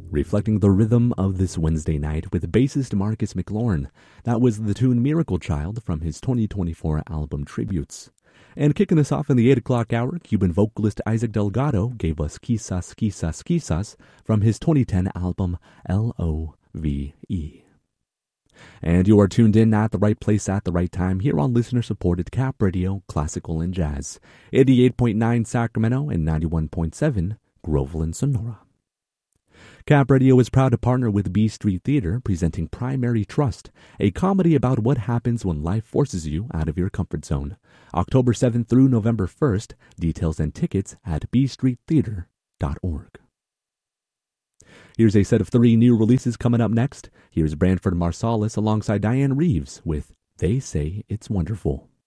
reflecting the rhythm of this Wednesday night with bassist Marcus McLaurin. That was the tune Miracle Child from his 2024 album Tributes. And kicking us off in the 8 o'clock hour, Cuban vocalist Isaac Delgado gave us Quizás, Quizás, Quizás from his 2010 album L.O.V.E. And you are tuned in at the right place at the right time here on listener-supported Cap Radio, Classical and Jazz, 88.9 Sacramento and 91.7 Groveland, Sonora. Cap Radio is proud to partner with B Street Theater, presenting Primary Trust, a comedy about what happens when life forces you out of your comfort zone. October 7th through November 1st. Details and tickets at bstreettheater.org. Here's a set of 3 new releases coming up next. Here's Branford Marsalis alongside Diane Reeves with They Say It's Wonderful.